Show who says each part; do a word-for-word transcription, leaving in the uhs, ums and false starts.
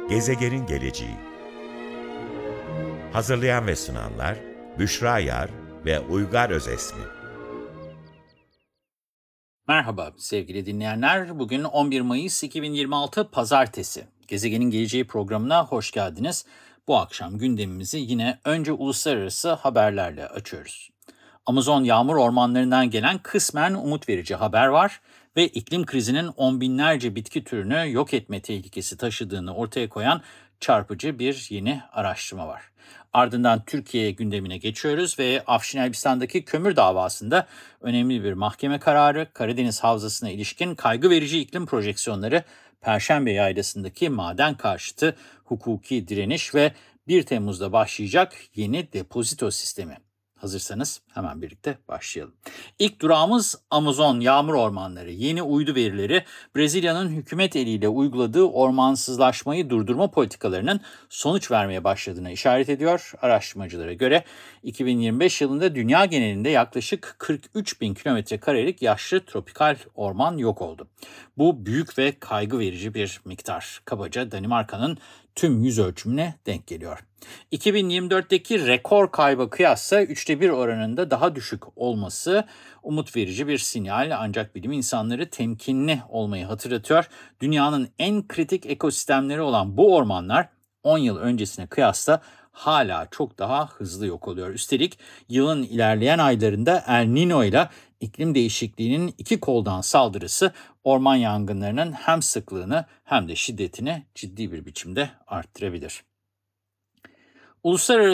Speaker 1: Gezegenin geleceği. Hazırlayan ve sunanlar Büşra Yar ve Uygar Özesmi.
Speaker 2: Merhaba sevgili dinleyenler. Bugün on bir Mayıs iki bin yirmi altı Pazartesi. Gezegenin Geleceği programına hoş geldiniz. Bu akşam gündemimizi yine önce uluslararası haberlerle açıyoruz. Amazon yağmur ormanlarından gelen kısmen umut verici haber var ve iklim krizinin on binlerce bitki türünü yok etme tehlikesi taşıdığını ortaya koyan çarpıcı bir yeni araştırma var. Ardından Türkiye gündemine geçiyoruz ve Afşin Elbistan'daki kömür davasında önemli bir mahkeme kararı, Karadeniz Havzası'na ilişkin kaygı verici iklim projeksiyonları, Perşembe Yaylası'ndaki maden karşıtı hukuki direniş ve bir Temmuz'da başlayacak yeni depozito sistemi. Hazırsanız hemen birlikte başlayalım. İlk durağımız Amazon yağmur ormanları. Yeni uydu verileri Brezilya'nın hükümet eliyle uyguladığı ormansızlaşmayı durdurma politikalarının sonuç vermeye başladığına işaret ediyor. Araştırmacılara göre iki bin yirmi beş yılında dünya genelinde yaklaşık kırk üç bin kilometre karelik yaşlı tropikal orman yok oldu. Bu büyük ve kaygı verici bir miktar. Kabaca Danimarka'nın tüm yüz ölçümüne denk geliyor. iki bin yirmi dörtteki rekor kayba kıyasla üçte bir oranında daha düşük olması umut verici bir sinyal, ancak bilim insanları temkinli olmayı hatırlatıyor. Dünyanın en kritik ekosistemleri olan bu ormanlar on yıl öncesine kıyasla hala çok daha hızlı yok oluyor. Üstelik yılın ilerleyen aylarında El Niño ile iklim değişikliğinin iki koldan saldırısı orman yangınlarının hem sıklığını hem de şiddetini ciddi bir biçimde arttırabilir. Uluslararası